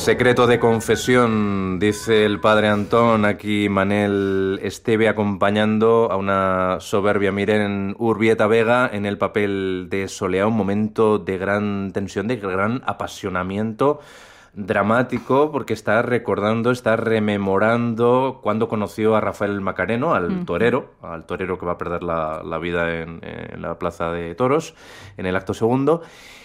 Secreto de confesión, dice el padre Antón, aquí Manel Esteve acompañando a una soberbia Miren Urbieta Vega en el papel de Soleá, un momento de gran tensión, de gran apasionamiento dramático, porque está recordando, está rememorando cuando conoció a Rafael Macareno, al torero que va a perder la vida en la Plaza de Toros, en el acto segundo.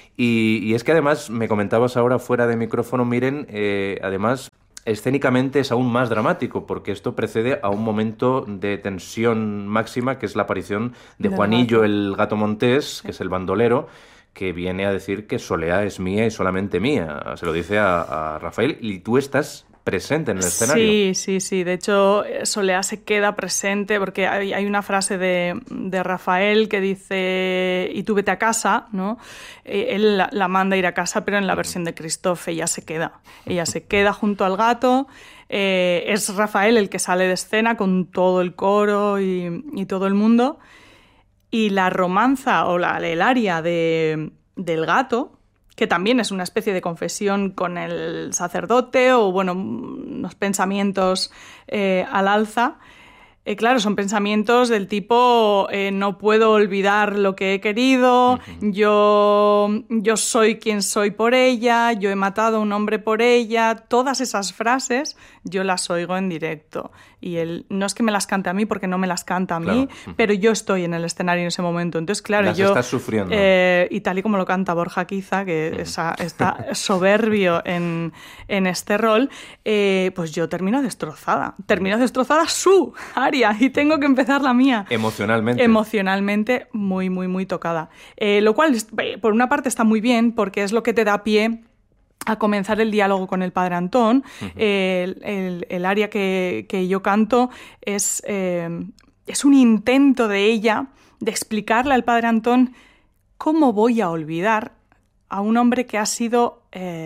Y es que además, me comentabas ahora fuera de micrófono, Miren, además escénicamente es aún más dramático, porque esto precede a un momento de tensión máxima, que es la aparición de Juanillo, el gato montés, que es el bandolero, que viene a decir que Soleá es mía y solamente mía. Se lo dice a Rafael, y tú estás presente en el escenario. Sí. De hecho, Soleá se queda presente porque hay una frase de Rafael que dice: y tú vete a casa, ¿no? Él la manda a ir a casa, pero en la versión de Christophe ella se queda. Ella se queda junto al gato. Es Rafael el que sale de escena con todo el coro y todo el mundo. Y la romanza o el aria del gato, que también es una especie de confesión con el sacerdote o, bueno, unos pensamientos al alza. Claro, son pensamientos del tipo no puedo olvidar lo que he querido, yo soy quien soy por ella, yo he matado a un hombre por ella. Todas esas frases yo las oigo en directo. Y él, no es que me las cante a mí, porque no me las canta a mí, pero yo estoy en el escenario en ese momento. Entonces, claro, las estás sufriendo. Y tal y como lo canta Borja Quiza, que está soberbio en este rol, pues yo termino destrozada su aria y tengo que empezar la mía. Emocionalmente muy, muy, muy tocada. Lo cual, por una parte, está muy bien, porque es lo que te da pie a comenzar el diálogo con el padre Antón. El aria que yo canto es un intento de ella de explicarle al padre Antón cómo voy a olvidar a un hombre que ha sido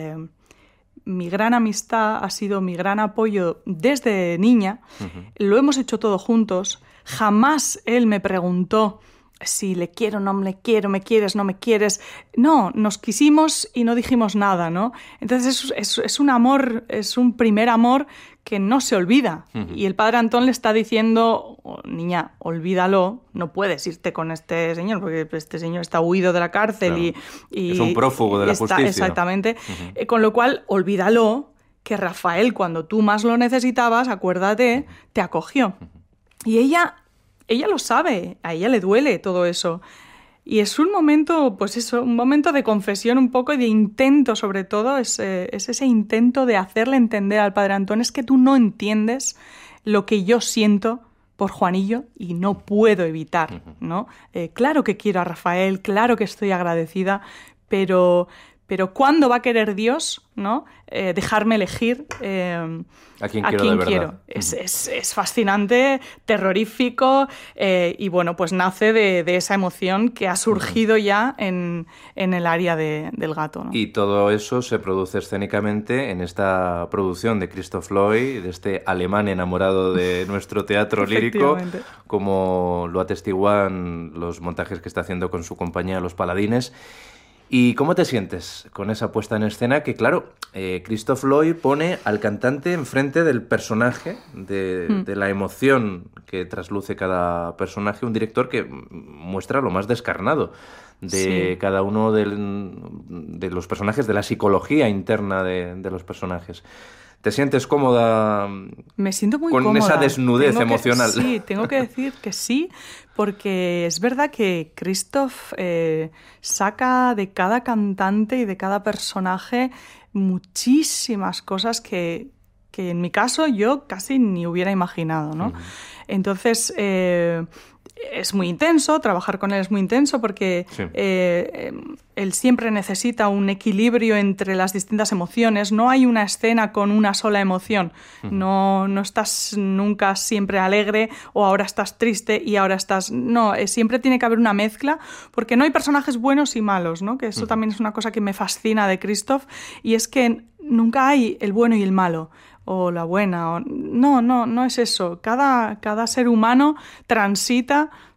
mi gran amistad, ha sido mi gran apoyo desde niña. Lo hemos hecho todo juntos. Jamás él me preguntó si le quiero, no le quiero, me quieres, no me quieres. No, nos quisimos y no dijimos nada, ¿no? Entonces es un amor, es un primer amor que no se olvida. Y el padre Antón le está diciendo: niña, olvídalo, no puedes irte con este señor, porque este señor está huido de la cárcel. Claro. Y es un prófugo de la justicia. Exactamente. Con lo cual, olvídalo, que Rafael, cuando tú más lo necesitabas, acuérdate, te acogió. Y ella lo sabe, a ella le duele todo eso. Y es un momento, pues eso, un momento de confesión un poco y de intento, sobre todo, es ese intento de hacerle entender al padre Antón: es que tú no entiendes lo que yo siento por Juanillo y no puedo evitar, ¿no? Claro que quiero a Rafael, claro que estoy agradecida, pero ¿cuándo va a querer Dios, ¿no? Dejarme elegir a quién quiero. Es fascinante, terrorífico, y bueno, pues nace de esa emoción que ha surgido ya en el aria del gato, ¿no? Y todo eso se produce escénicamente en esta producción de Christoph Loy, de este alemán enamorado de nuestro teatro lírico, como lo atestiguan los montajes que está haciendo con su compañía Los Paladines. ¿Y cómo te sientes con esa puesta en escena? Que claro, Christoph Loy pone al cantante enfrente del personaje, de la emoción que trasluce cada personaje, un director que muestra lo más descarnado de cada uno de los personajes, de la psicología interna de los personajes. ¿Te sientes cómoda? Me siento muy con cómoda. Esa desnudez emocional? Sí, tengo que decir que sí, porque es verdad que Christoph saca de cada cantante y de cada personaje muchísimas cosas que en mi caso yo casi ni hubiera imaginado, ¿no? Entonces, es muy intenso, trabajar con él es muy intenso, porque él siempre necesita un equilibrio entre las distintas emociones. No hay una escena con una sola emoción. No estás nunca siempre alegre, o ahora estás triste y ahora estás... No, siempre tiene que haber una mezcla, porque no hay personajes buenos y malos, ¿no? Que eso también es una cosa que me fascina de Christoph, y es que nunca hay el bueno y el malo, o la buena, no es eso. Cada ser humano transita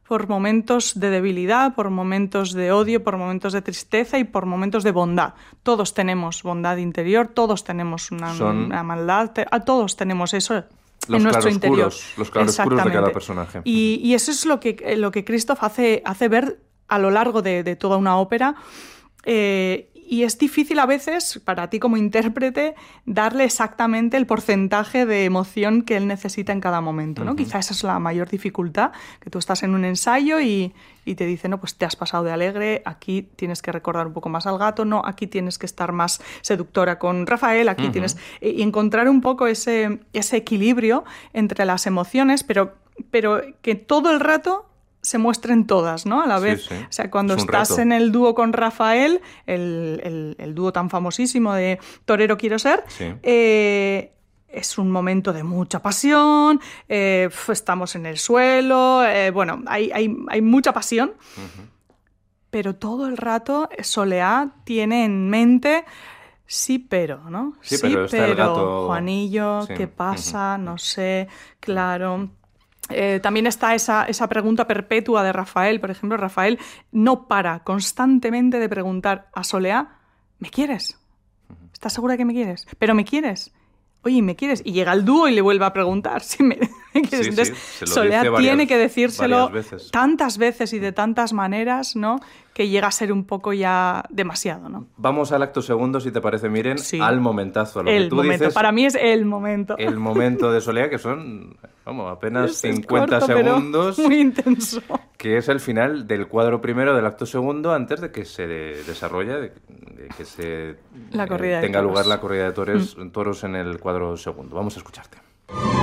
por momentos de debilidad, por momentos de odio, por momentos de tristeza y por momentos de bondad. Todos tenemos bondad interior, todos tenemos una maldad, todos tenemos eso en nuestro interior. Los claroscuros de cada personaje. Y eso es lo que Christoph hace ver a lo largo de toda una ópera. Y es difícil a veces, para ti como intérprete, darle exactamente el porcentaje de emoción que él necesita en cada momento, ¿no? Quizá esa es la mayor dificultad, que tú estás en un ensayo y te dicen, no, pues te has pasado de alegre, aquí tienes que recordar un poco más al gato, no, aquí tienes que estar más seductora con Rafael, aquí tienes... Y encontrar un poco ese equilibrio entre las emociones, pero que todo el rato se muestren todas, ¿no? A la vez. Sí. O sea, cuando estás reto. en el dúo con Rafael, el dúo tan famosísimo de Torero quiero ser, Sí. Es un momento de mucha pasión, estamos en el suelo, bueno, hay mucha pasión, pero todo el rato Soleá tiene en mente... Sí, pero, ¿no? Sí, pero está el gato... Juanillo, Sí. ¿qué pasa? No sé, claro... también está esa pregunta perpetua de Rafael. Por ejemplo, Rafael no para constantemente de preguntar a Soleá, ¿me quieres? ¿Estás segura de que me quieres? ¿Pero me quieres? Oye, ¿me quieres? Y llega el dúo y le vuelve a preguntar si me quieres. Sí, Entonces, se lo Soleá dice tiene que decírselo varias veces. tantas veces y de tantas maneras, ¿no? Que llega a ser un poco ya demasiado, ¿no? Vamos al acto segundo, si te parece, Miren, Sí. al momentazo. A lo que El tú momento. dices, Para mí es el momento. el momento de Soleá, que son, vamos, apenas Es 50 corto, pero segundos, muy intenso. que es el final del cuadro primero del acto segundo, antes de que se desarrolle, de que se La corrida de tenga toros. lugar la corrida de toros en el cuadro segundo. Vamos a escucharte.